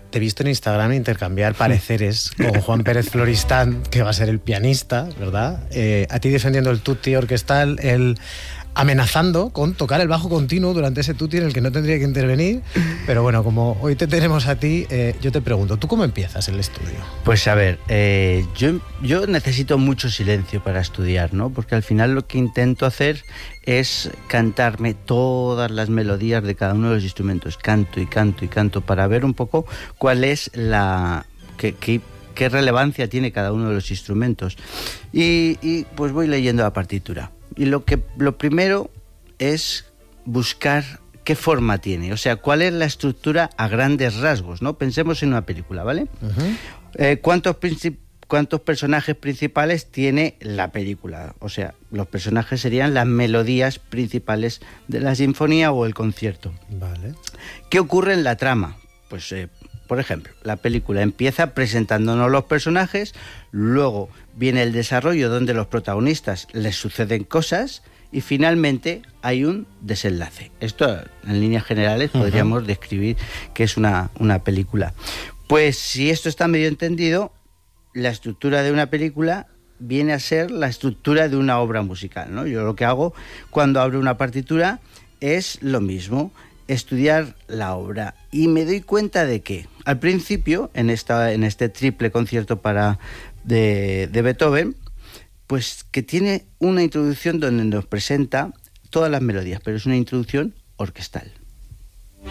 te he visto en Instagram intercambiar pareceres con Juan Pérez Floristán, que va a ser el pianista, ¿verdad? A ti defendiendo el tutti orquestal, él amenazando con tocar el bajo continuo durante ese tutti en el que no tendría que intervenir. Pero bueno, como hoy te tenemos a ti, yo te pregunto, ¿tú cómo empiezas el estudio? Pues a ver, yo necesito mucho silencio para estudiar, ¿no? Porque al final lo que intento hacer es cantarme todas las melodías de cada uno de los instrumentos. Canto y canto y canto para ver un poco cuál es qué relevancia tiene cada uno de los instrumentos. Y pues voy leyendo la partitura. Y lo primero es buscar qué forma tiene, o sea, cuál es la estructura a grandes rasgos, ¿no? Pensemos en una película, ¿vale? Uh-huh. ¿Cuántos personajes principales tiene la película? O sea, los personajes serían las melodías principales de la sinfonía o el concierto. Vale. ¿Qué ocurre en la trama? Pues, por ejemplo, la película empieza presentándonos los personajes, luego viene el desarrollo donde los protagonistas les suceden cosas y finalmente hay un desenlace. Esto, en líneas generales, podríamos describir que es una película. Pues si esto está medio entendido, la estructura de una película viene a ser la estructura de una obra musical, ¿no? Yo lo que hago cuando abro una partitura es lo mismo, estudiar la obra, y me doy cuenta de que al principio en este triple concierto de Beethoven, pues que tiene una introducción donde nos presenta todas las melodías, pero es una introducción orquestal.